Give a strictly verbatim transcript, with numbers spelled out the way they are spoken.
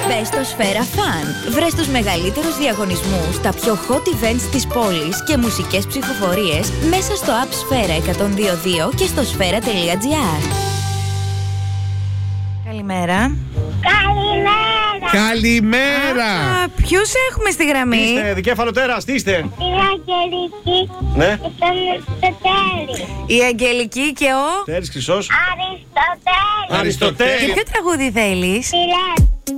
Μπες στο Σφαίρα Fun. Βρες τους μεγαλύτερους διαγωνισμούς, τα πιο hot events της πόλης και μουσικές ψηφοφορίες μέσα στο app Σφαίρα εκατόν δύο δύο και στο σφαίρα τελεία τζι άρ. Καλημέρα. Καλημέρα. Καλημέρα. Α, ποιους έχουμε στη γραμμή? Είστε δικέφαλο τέρας, τι είστε? Η Αγγελική Ναι. και τον Αριστοτέλη. Η Αγγελική και ο... Τέρης Χρυσός. Αριστοτέλη. Και Αριστοτέλη. ποιο τραγούδι θέλεις? Φιλές.